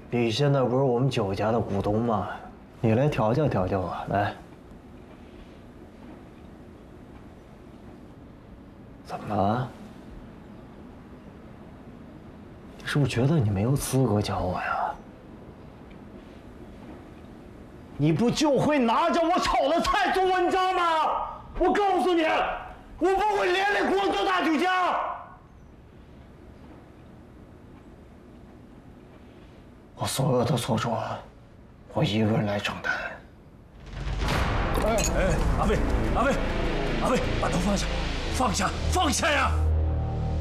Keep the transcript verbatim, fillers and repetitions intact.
你现在不是我们酒家的股东吗？你来调教调教我，来。怎么了？你是不是觉得你没有资格教我呀？你不就会拿着我炒的菜做文章吗？我告诉你，我不会连累广州大酒家。我所有的错处，我一个人来承担。 哎哎，阿伟，阿伟，阿伟，把头放下，放下，放下呀！